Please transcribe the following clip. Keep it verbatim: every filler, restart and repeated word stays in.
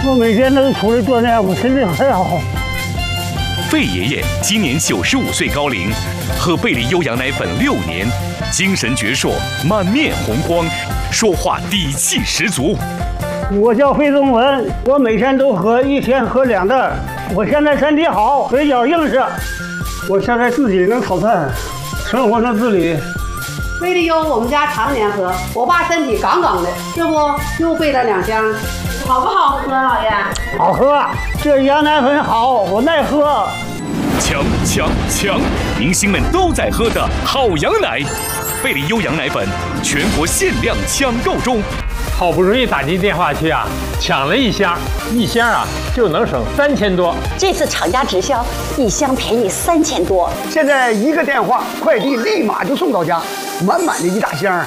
我每天都出来锻炼，我身体很好。 费爷爷今年九十五岁高龄，喝贝利优羊奶粉六年，精神矍铄，满面红光，说话底气十足。 我叫费宗文，我每天都喝，一天喝两袋。我现在身体好，腿脚硬实，我现在自己能炒菜，生活能自理。 贝利优我们家常年喝，我爸身体杠杠的，这不又备了两箱。好不好喝，老爷？ 好喝，这羊奶粉好，我耐喝。 强强强！明星们都在喝的好羊奶，贝利优羊奶粉全国限量抢购中。 好不容易打进电话去啊，抢了一箱，一箱啊就能省三千多。 这次厂家直销，一箱便宜三千多。 现在一个电话，快递立马就送到家，满满的一大箱。